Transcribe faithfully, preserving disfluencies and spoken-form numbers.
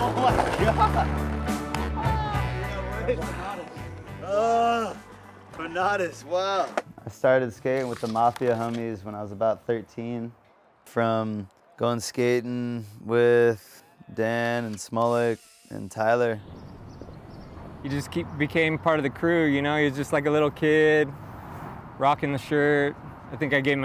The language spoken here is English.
Oh my God! Oh, Bernardus, wow. I started skating with the Mafia homies when I was about thirteen. From going skating with Dan and Smolik and Tyler. You just keep became part of the crew, you know? You're just like a little kid, rocking the shirt. I think I gave him